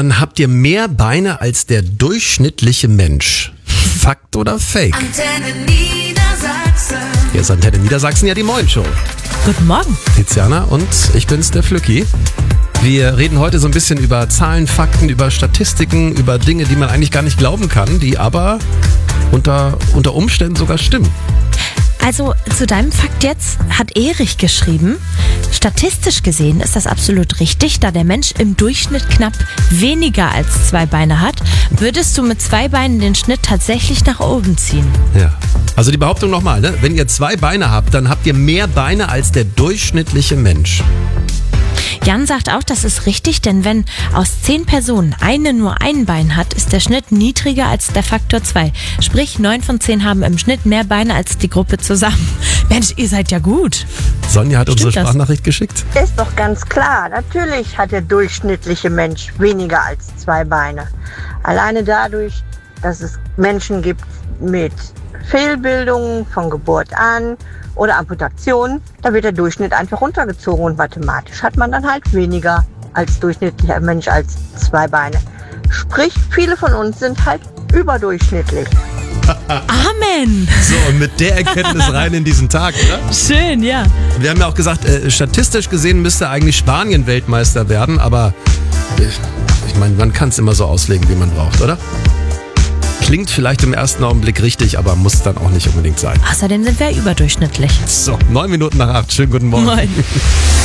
dann habt ihr mehr Beine als der durchschnittliche Mensch. Fakt oder Fake? Antenne Niedersachsen. Hier ist Antenne Niedersachsen, ja die Moin-Show. Guten Morgen. Tiziana und ich bin's, der Flücki. Wir reden heute so ein bisschen über Zahlen, Fakten, über Statistiken, über Dinge, die man eigentlich gar nicht glauben kann, die aber unter Umständen sogar stimmen. Also zu deinem Fakt jetzt hat Erich geschrieben, statistisch gesehen ist das absolut richtig, da der Mensch im Durchschnitt knapp weniger als 2 Beine hat, würdest du mit 2 Beinen den Schnitt tatsächlich nach oben ziehen. Ja. Also die Behauptung nochmal, ne? Wenn ihr 2 Beine habt, dann habt ihr mehr Beine als der durchschnittliche Mensch. Jan sagt auch, das ist richtig, denn wenn aus 10 Personen eine nur ein Bein hat, ist der Schnitt niedriger als der Faktor 2. Sprich, 9 von 10 haben im Schnitt mehr Beine als die Gruppe zusammen. Mensch, ihr seid ja gut. Sonja hat unsere Stimmt das? Sprachnachricht geschickt. Ist doch ganz klar. Natürlich hat der durchschnittliche Mensch weniger als 2 Beine. Alleine dadurch, dass es Menschen gibt mit Fehlbildungen von Geburt an oder Amputationen, da wird der Durchschnitt einfach runtergezogen und mathematisch hat man dann halt weniger als durchschnittlicher Mensch als 2 Beine. Sprich, viele von uns sind halt überdurchschnittlich. Amen. So, und mit der Erkenntnis rein in diesen Tag, oder? Schön, ja. Wir haben ja auch gesagt, statistisch gesehen müsste eigentlich Spanien Weltmeister werden, aber ich meine, man kann es immer so auslegen, wie man braucht, oder? Klingt vielleicht im ersten Augenblick richtig, aber muss dann auch nicht unbedingt sein. Außerdem sind wir überdurchschnittlich. So, 9 Minuten nach 8. Schönen guten Morgen. Moin.